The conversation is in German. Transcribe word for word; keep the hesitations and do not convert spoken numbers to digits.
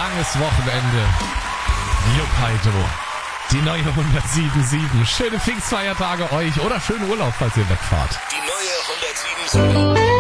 langes Wochenende. Jupp Heidel. Die neue hundertsieben sieben. Schöne Pfingstfeiertage euch oder schönen Urlaub, falls ihr wegfahrt. Die neue hundertsieben sieben.